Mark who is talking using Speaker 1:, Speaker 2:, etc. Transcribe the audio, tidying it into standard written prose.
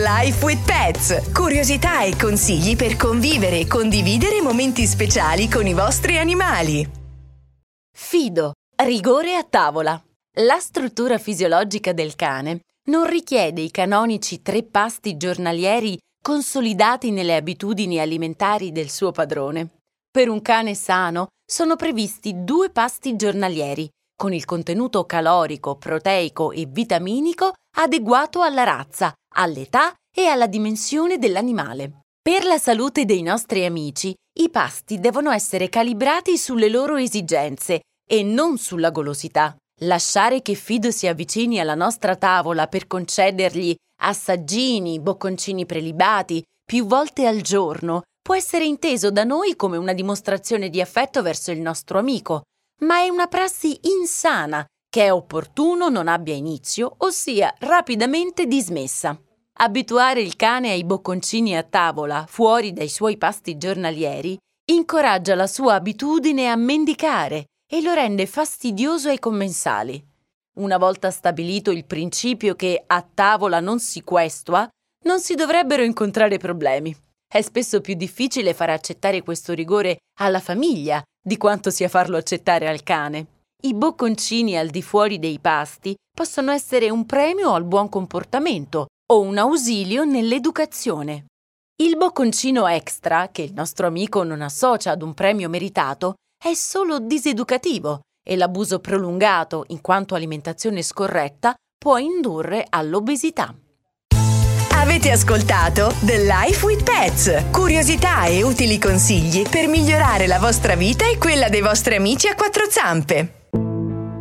Speaker 1: Life with Pets. Curiosità e consigli per convivere e condividere momenti speciali con i vostri animali.
Speaker 2: Fido, rigore a tavola. La struttura fisiologica del cane non richiede i canonici 3 pasti giornalieri consolidati nelle abitudini alimentari del suo padrone. Per un cane sano sono previsti 2 pasti giornalieri, con il contenuto calorico, proteico e vitaminico adeguato alla razza, all'età e alla dimensione dell'animale. Per la salute dei nostri amici, i pasti devono essere calibrati sulle loro esigenze e non sulla golosità. Lasciare che Fido si avvicini alla nostra tavola per concedergli assaggini, bocconcini prelibati più volte al giorno può essere inteso da noi come una dimostrazione di affetto verso il nostro amico, ma è una prassi insana che è opportuno non abbia inizio o sia rapidamente dismessa. Abituare il cane ai bocconcini a tavola fuori dai suoi pasti giornalieri incoraggia la sua abitudine a mendicare e lo rende fastidioso ai commensali. Una volta stabilito il principio che a tavola non si questua, non si dovrebbero incontrare problemi. È spesso più difficile far accettare questo rigore alla famiglia di quanto sia farlo accettare al cane. I bocconcini al di fuori dei pasti possono essere un premio al buon comportamento o un ausilio nell'educazione. Il bocconcino extra, che il nostro amico non associa ad un premio meritato, è solo diseducativo e l'abuso prolungato, in quanto alimentazione scorretta, può indurre all'obesità.
Speaker 1: Avete ascoltato The Life with Pets. Curiosità e utili consigli per migliorare la vostra vita e quella dei vostri amici a 4 zampe.